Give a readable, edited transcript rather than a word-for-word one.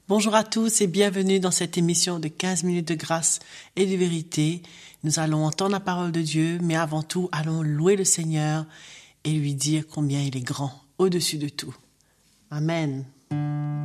Bonjour à tous et bienvenue dans cette émission de 15 minutes de grâce et de vérité. Nous allons entendre la parole de Dieu, mais avant tout, allons louer le Seigneur et lui dire combien il est grand, au-dessus de tout. Amen.